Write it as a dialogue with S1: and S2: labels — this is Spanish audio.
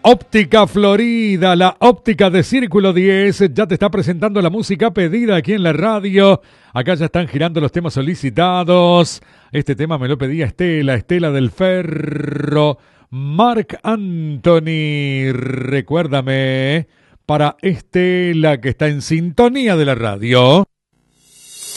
S1: Óptica Florida, la óptica de Círculo 10, ya te está presentando la música pedida aquí en la radio. Acá ya están girando los temas solicitados. Este tema me lo pedía Estela del Ferro. Marc Anthony, recuérdame, para Estela que está en sintonía de la radio.